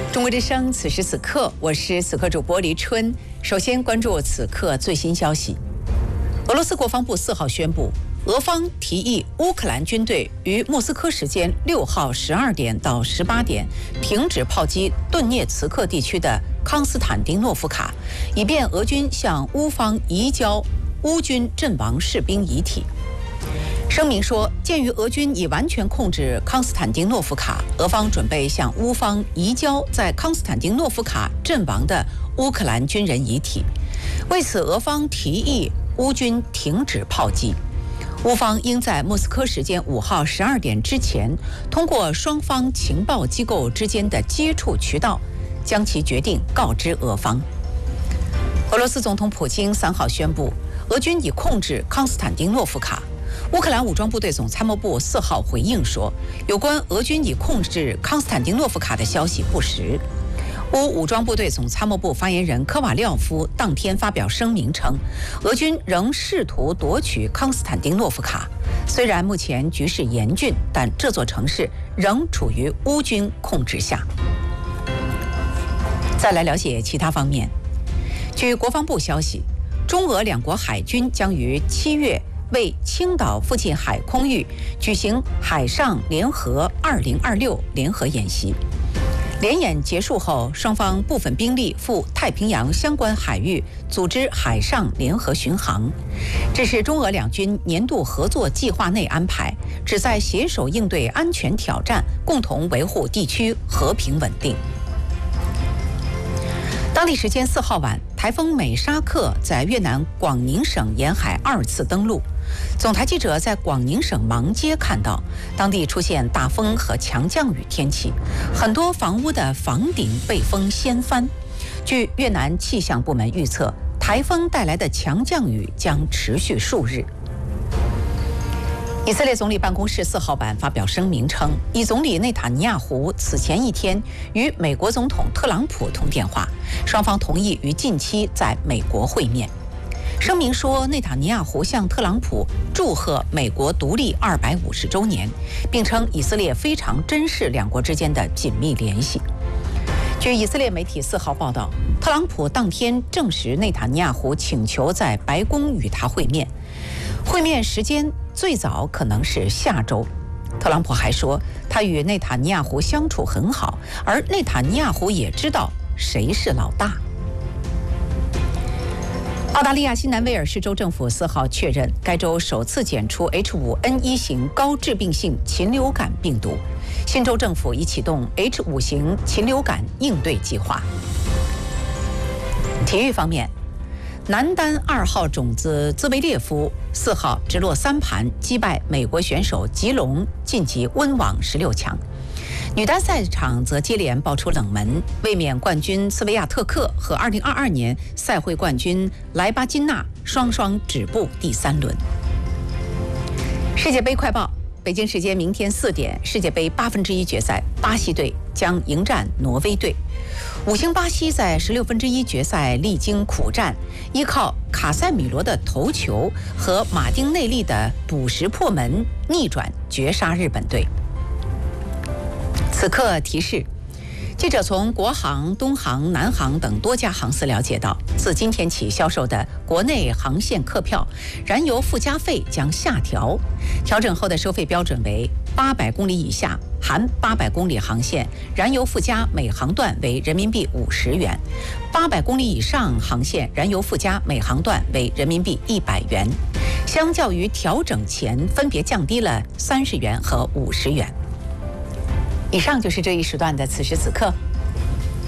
中国之声，此时此刻，我是此刻主播黎春。首先关注此刻最新消息。俄罗斯国防部4号宣布，俄方提议乌克兰军队于莫斯科时间6号12点到18点停止炮击顿涅茨克地区的康斯坦丁诺夫卡，以便俄军向乌方移交乌军阵亡士兵遗体。声明说，鉴于俄军已完全控制康斯坦丁诺夫卡，俄方准备向乌方移交在康斯坦丁诺夫卡阵亡的乌克兰军人遗体。为此，俄方提议乌军停止炮击。乌方应在莫斯科时间5号12点之前，通过双方情报机构之间的接触渠道，将其决定告知俄方。俄罗斯总统普京3号宣布，俄军已控制康斯坦丁诺夫卡。乌克兰武装部队总参谋部4号回应说，有关俄军已控制康斯坦丁诺夫卡的消息不实。乌武装部队总参谋部发言人科瓦廖夫当天发表声明称，俄军仍试图夺取康斯坦丁诺夫卡。虽然目前局势严峻，但这座城市仍处于乌军控制下。再来了解其他方面。据国防部消息，中俄两国海军将于7月为青岛附近海空域举行海上联合2026联合演习。联演结束后，双方部分兵力赴太平洋相关海域组织海上联合巡航。这是中俄两军年度合作计划内安排，旨在携手应对安全挑战，共同维护地区和平稳定。当地时间4号晚，台风美沙克在越南广宁省沿海2次登陆。总台记者在广宁省芒街看到，当地出现大风和强降雨天气，很多房屋的房顶被风掀翻。据越南气象部门预测，台风带来的强降雨将持续数日。以色列总理办公室4号晚发表声明称，以总理内塔尼亚胡此前一天与美国总统特朗普通电话，双方同意于近期在美国会面。声明说，内塔尼亚胡向特朗普祝贺美国独立250周年，并称以色列非常珍视两国之间的紧密联系。据以色列媒体4号报道，特朗普当天证实内塔尼亚胡请求在白宫与他会面，会面时间最早可能是下周。特朗普还说，他与内塔尼亚胡相处很好，而内塔尼亚胡也知道谁是老大。澳大利亚新南威尔士州政府4号确认，该州首次检出 H5N1 型高致病性禽流感病毒。新州政府已启动 H5 型禽流感应对计划。体育方面，男单2号种子兹维列夫4号直落3盘击败美国选手吉隆，晋级温网16强。女单赛场则接连爆出冷门，卫冕冠军斯维亚特克和2022年赛会冠军莱巴金娜双双止步第3轮。世界杯快报：北京时间明天4点，世界杯1/8决赛，巴西队将迎战挪威队。5星巴西在16分之一决赛历经苦战，依靠卡塞米罗的头球和马丁内利的补时破门，逆转绝杀日本队。此刻提示，记者从国航、东航、南航等多家航司了解到，自今天起销售的国内航线客票，燃油附加费将下调。调整后的收费标准为800公里以下含800公里航线，燃油附加每航段为人民币50元；800公里以上航线，燃油附加每航段为人民币100元。相较于调整前，分别降低了30元和50元。以上就是这一时段的此时此刻。